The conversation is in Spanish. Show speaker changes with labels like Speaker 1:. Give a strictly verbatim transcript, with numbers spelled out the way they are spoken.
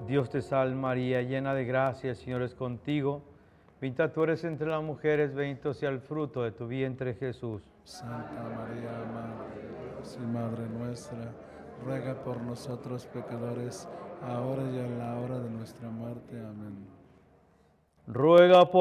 Speaker 1: Dios te salve María, llena de gracia, el Señor es contigo. Bendita tú eres entre las mujeres, bendito sea el fruto de tu vientre Jesús.
Speaker 2: Santa María, Madre de Dios y Madre nuestra, ruega por nosotros pecadores, ahora y en la hora de nuestra muerte. Amén.
Speaker 1: Ruega por